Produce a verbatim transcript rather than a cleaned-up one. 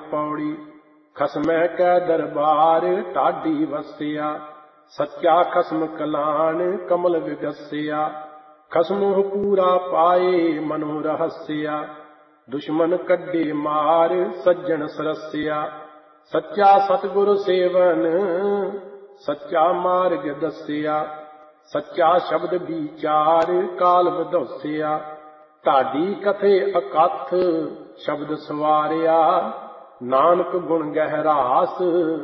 पौड़ी। खसमै कै दरबार टाढी वसिया, सच्चा खसम कलान कमल विगसिया। खसमुह पूरा पाए मनो रहस्या, दुश्मन कड्डे मार सज्जन सरस्या। सच्चा सतगुर सेवन सच्चा मार्ग दसिया, सच्चा शब्द विचार काल बदौसिया। ਢਾਡੀ ਕਥੇ ਅਕਥ ਸ਼ਬਦ ਸਵਾਰਿਆ, ਨਾਨਕ ਗੁਣ ਗਹਿਰਾਸ